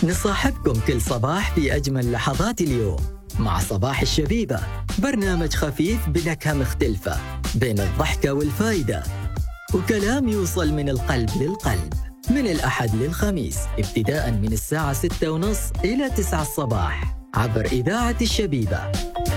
نصاحبكم كل صباح في أجمل لحظات اليوم مع صباح الشبيبة، برنامج خفيف بنكهة مختلفة بين الضحكة والفايدة، وكلام يوصل من القلب للقلب، من الأحد للخميس ابتداء من الساعة 6:30 إلى 9 الصباح عبر إذاعة الشبيبة.